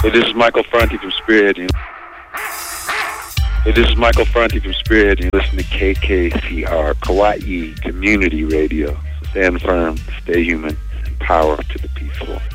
Hey, this is Michael Franti from Spearhead. Hey, this is Michael Franti from Spearhead. You listen to KKCR, Kauai Community Radio. Stand firm, stay human, and power to the peaceful.